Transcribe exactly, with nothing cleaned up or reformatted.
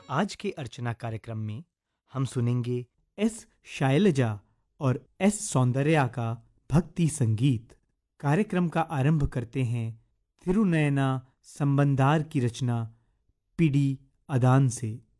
आज के अर्चना कार्यक्रम में हम सुनेंगे एस शैलजा और एस सौंदर्या का भक्ति संगीत। कार्यक्रम का आरंभ करते हैं थिरुनयना संबंधार की रचना पिडी अदान से।